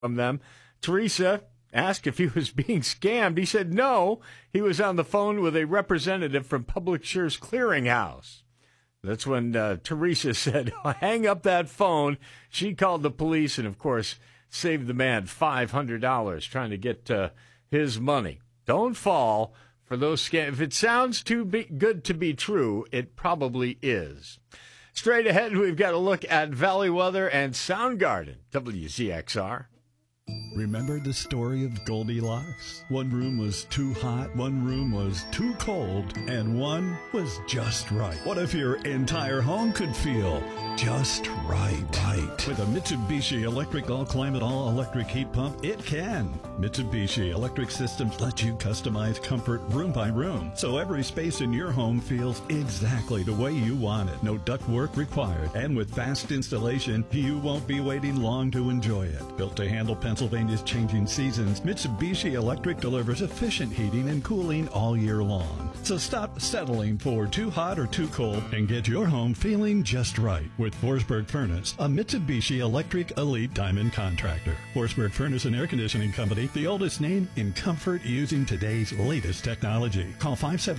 from them. Teresa asked if he was being scammed. He said no. He was on the phone with a representative from Publishers Clearinghouse. That's when Teresa said, hang up that phone. She called the police and, of course, saved the man $500 trying to get his money. Don't fall for those scams. If it sounds too good to be true, it probably is. Straight ahead, we've got a look at Valley Weather and Soundgarden, WZXR. Remember the story of Goldilocks? One room was too hot, one room was too cold, and one was just right. What if your entire home could feel just right? With a Mitsubishi Electric All-Climate All-Electric Heat Pump, it can. Mitsubishi Electric Systems let you customize comfort room by room, so every space in your home feels exactly the way you want it. No ductwork required, and with fast installation, you won't be waiting long to enjoy it. Built to handle Pennsylvania's changing seasons, Mitsubishi Electric delivers efficient heating and cooling all year long. So stop settling for too hot or too cold and get your home feeling just right with Forsberg Furnace, a Mitsubishi Electric Elite Diamond contractor. Forsberg Furnace and Air Conditioning Company, the oldest name in comfort using today's latest technology. Call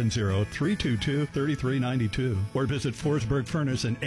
570-322-3392 or visit Forsberg Furnace and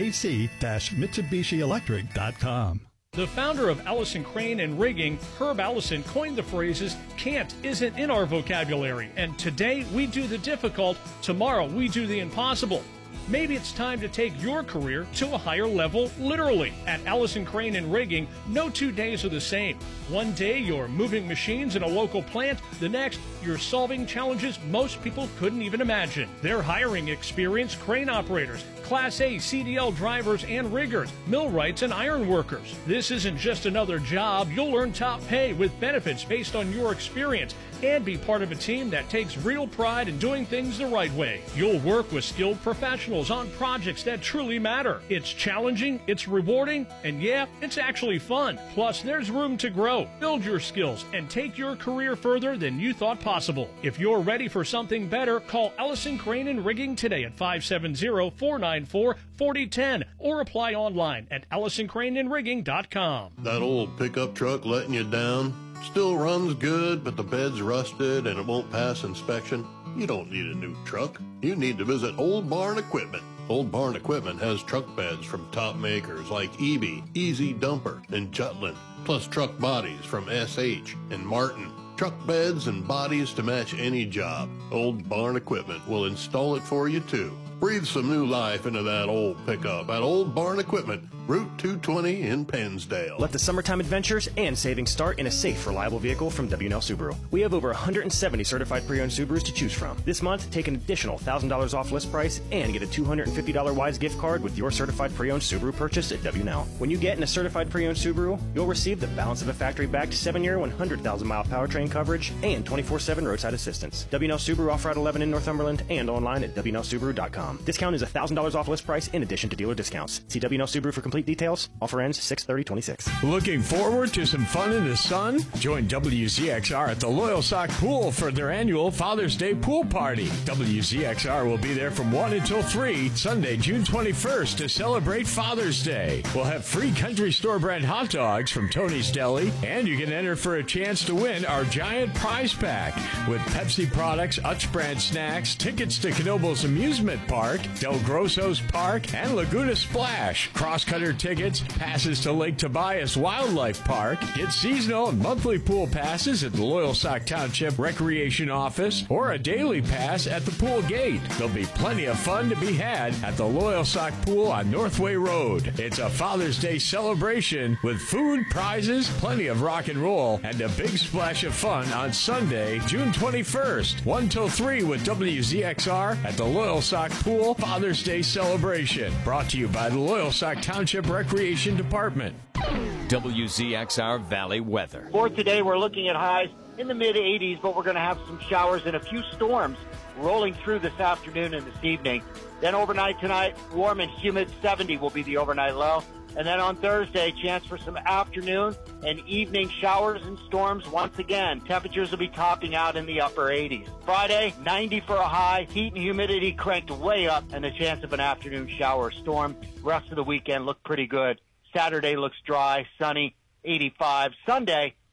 AC-MitsubishiElectric.com. The founder of Allison Crane and Rigging, Herb Allison, coined the phrases, can't isn't in our vocabulary, and today we do the difficult, tomorrow we do the impossible. Maybe it's time to take your career to a higher level, literally. At Allison Crane and Rigging, no 2 days are the same. One day you're moving machines in a local plant, the next you're solving challenges most people couldn't even imagine. They're hiring experienced crane operators, Class A CDL drivers and riggers, millwrights and iron workers. This isn't just another job. You'll earn top pay with benefits based on your experience and be part of a team that takes real pride in doing things the right way. You'll work with skilled professionals on projects that truly matter. It's challenging, it's rewarding, and yeah, it's actually fun. Plus, there's room to grow, build your skills, and take your career further than you thought possible. If you're ready for something better, call Allison Crane and Rigging today at 570-494-4010 or apply online at AllisonCraneandRigging.com. That old pickup truck letting you down? Still runs good, but the bed's rusted and it won't pass inspection? You don't need a new truck. You need to visit Old Barn Equipment. Old Barn Equipment has truck beds from top makers like EB, Easy Dumper, and Jutland, plus truck bodies from SH and Martin. Truck beds and bodies to match any job. Old Barn Equipment will install it for you too. Breathe some new life into that old pickup at Old Barn Equipment, Route 220 in Pennsdale. Let the summertime adventures and savings start in a safe, reliable vehicle from W&L Subaru. We have over 170 certified pre-owned Subarus to choose from. This month, take an additional $1,000 off list price and get a $250 Wise gift card with your certified pre-owned Subaru purchase at W&L. When you get in a certified pre-owned Subaru, you'll receive the balance of a factory-backed 7-year, 100,000-mile powertrain coverage and 24/7 roadside assistance. W&L Subaru off Route 11 in Northumberland and online at WNLSubaru.com. Discount is $1,000 off list price in addition to dealer discounts. See W&L Subaru for complete details. Offer ends 6/30/26. Looking forward to some fun in the sun? Join WZXR at the Loyal Sock Pool for their annual Father's Day pool party. WZXR will be there from 1 until 3, Sunday, June 21st, to celebrate Father's Day. We'll have free country store brand hot dogs from Tony's Deli, and you can enter for a chance to win our giant prize pack with Pepsi products, Utz brand snacks, tickets to Knoebels Amusement Park, Del Grosso's Park, and Laguna Splash, cross-cutter tickets, passes to Lake Tobias Wildlife Park, get seasonal and monthly pool passes at the Loyal Sock Township Recreation Office, or a daily pass at the pool gate. There'll be plenty of fun to be had at the Loyal Sock Pool on Northway Road. It's a Father's Day celebration with food, prizes, plenty of rock and roll, and a big splash of fun on Sunday, June 21st, 1 till 3 with WZXR at the Loyal Sock Pool Father's Day celebration. Brought to you by the Loyal Sock Township Recreation Department. WZXR Valley Weather. For today, we're looking at highs in the mid-80s, but we're going to have some showers and a few storms rolling through this afternoon and this evening. Then overnight tonight, warm and humid, 70 will be the overnight low. And then on Thursday, chance for some afternoon and evening showers and storms once again. Temperatures will be topping out in the upper 80s. Friday, 90 for a high, heat and humidity cranked way up, and the chance of an afternoon shower or storm. Rest of the weekend look pretty good. Saturday looks dry, sunny, 85. Sunday,